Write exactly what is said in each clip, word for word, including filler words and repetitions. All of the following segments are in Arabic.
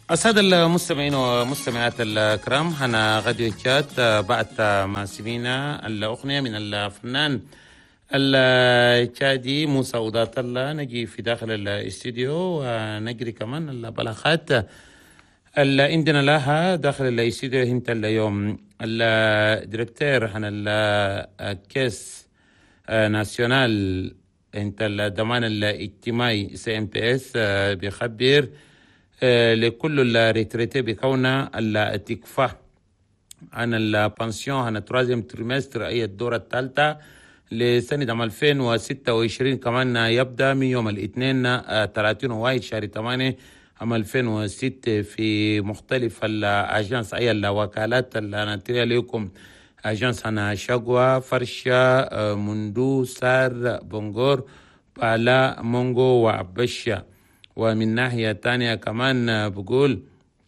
السادة المستمعين ومستمعات الكرام، هنا غاديو تشات بعد ما سمعنا الأغنية من الفنان التشادي موسى ودات الله. نجي في داخل الاستديو ونجري كمان البلاغات اللي عندنا لها داخل الاستديو. انت اليوم الديركتور هنا الكيس ناسيونال انت الضمان الاجتماعي سي ام بي اس بيخبر لكل الريتريتي بكونه التكفى عن البنسيون عن الترازيم تريمستر أي الدورة الثالثة لسنة عام ألفين وستة وعشرين كمان يبدأ من يوم الاثنين ثلاثين وواحد شهر ثمانية عام ألفين وستة في مختلف الأجانس أي الوكالات اللي ننتهي لكم أجانس أنا شقوة فرشة مندو سار بنغور بالا مونغو وعبشة. ومن ناحية تانية كمان بقول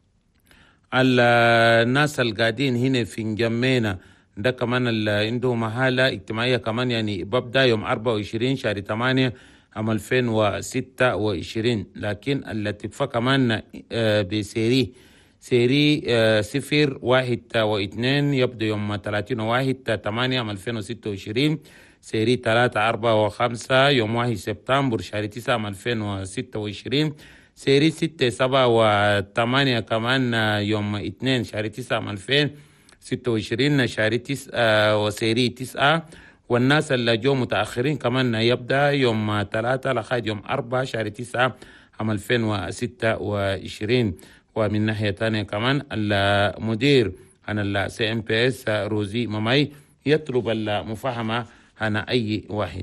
الناس القاعدين هنا في نجمينا ده كمان اللي عندهم حالة اجتماعية كمان يعني ببدأ يوم أربعة وعشرين شهر ثمانية عام ألفين وستة وعشرين، لكن اللي تكفى كمان بسيري سيري صفر واحد واثنين يبدأ يوم ثلاثين وواحد ثمانية عام ألفين وستة وعشرين، سيري ثلاثة أربعة وخمسة يوم واحد سبتمبر شهر تسعة عام ألفين وستة وعشرين، سيري ستة سبعة وثمانية كمان يوم اثنين شهر تسعة عام ألفين وستة وعشرين شهر تسعة، وسيري تسعة. والناس اللي جو متأخرين كمان يبدأ يوم ثلاثة لغاية يوم أربعة شهر تسعة عام ألفين وستة وعشرين. ومن ناحية تانية كمان المدير عن السي ام بي اس روزي ماماي يطلب المفاهمة عن أي واحد.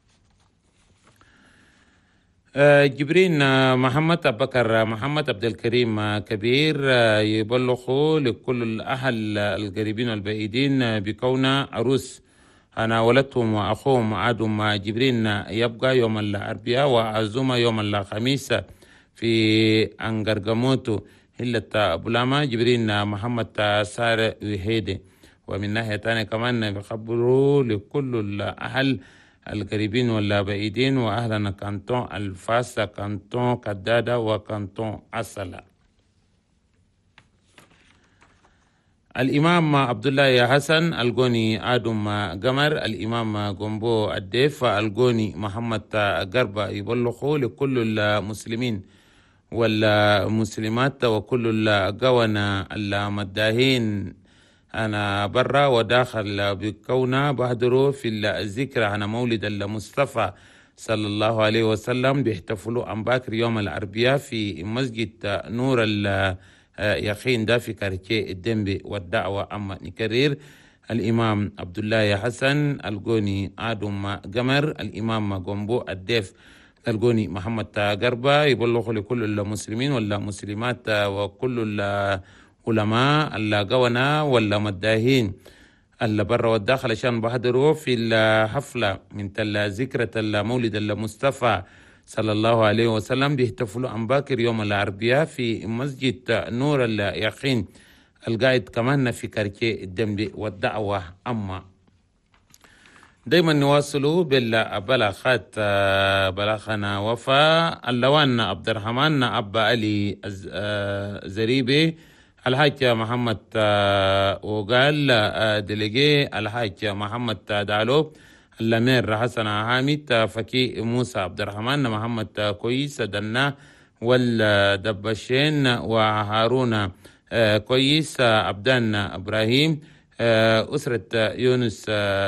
جبرين محمد أبو بكر محمد عبد الكريم كبير يبلغوا لكل الأهل القريبين والبعيدين بكون عروس أنا ولدتهم وأخوهم عادوا مع جبرين يبقى يوم الأربعاء وعزومة يوم الخميس في أنقرقموتو هلة بولاما جبرين محمد سار وهيدي. ومن ناحية تانية كمان بيخبروا لكل الأهل القريبين ولا بعيدين وأهلنا كانتون الفاس كانتون كدادة وكانتون أصلا. الإمام عبد الله يا حسن القوني آدم قمر الإمام قنبو الديف القوني محمد قربة يبلغوا لكل المسلمين والمسلمات وكل القونة المداهين أنا برا وداخل بكونا بهدروا في الذكرى عن مولد المصطفى صلى الله عليه وسلم بيحتفلوا عن باكر يوم الأربعاء في مسجد نور اليقين ده في كارتيه الدنبي. والدعوة أما نكرير الإمام عبد الله يا حسن القوني آدم قمر الإمام قنبو الديف القوني محمد قربة يبلغوا لكل المسلمين والمسلمات وكل علماء القونا ولا مداهين اللي برا والداخل عشان بحضروا في الحفلة من تل ذكرى المولد المصطفى صلى الله عليه وسلم بيحتفلوا عن باكر يوم الأربعاء في مسجد نور اليقين القاعد كمان في كاركيه الدنبي. والدعوة أما دايما نواصلوا بالبلاغات. بلاغنا وفاء اللوان عبد الرحمن أبا علي زريبي الحاج محمد وقال دليجي الحاج محمد دالو الأمير حسن حامد فكي موسى عبد الرحمن محمد كويس دنا والدبشين وهارون كويس عبدان إبراهيم أسرة يونس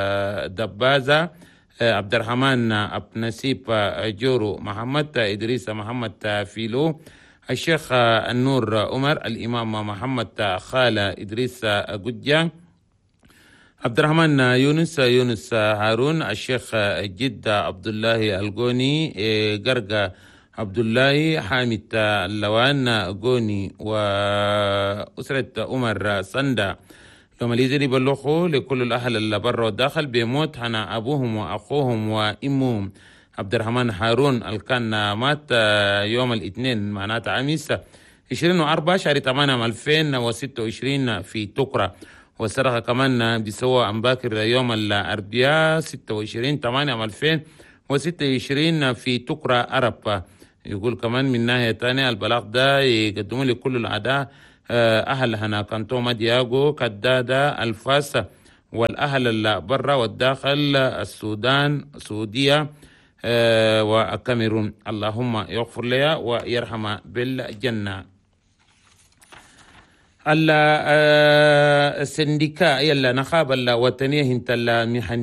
دبازة عبد الرحمن أب نسيب جورو محمد إدريس محمد فيلو الشيخ النور عمر الإمام محمد خالة إدريس قجة عبد الرحمن يونس يونس هارون الشيخ جد عبد الله القوني قرقة عبد الله حامد اللوان قوني وأسرة عمر صندا لما ليزني بلوخوا لكل الأهل اللي برا والداخل بيموت هنا أبوهم وأخوهم وإمهم عبد الرحمن هارون الكان مات يوم الاثنين معناتها عميس عشرين وأربعة شهر ثمانية ألفين وستة وعشرين في تكرة. وسرق كمان بسوى عن باكر يوم الأربعاء ستة وعشرين ثمانية ألفين وستة وعشرين في تكرة أرب يقول كمان من ناحية تانية البلاغ ده يقدموا لكل الأعداء أهل هنا كانتوما دياغو كدادة الفاس والأهل اللي برا والداخل السودان سعودية والكاميرون، اللهم يغفر لها ويرحم بالجنة. السندكاء يلا نخاب الوطنية هنت المهنية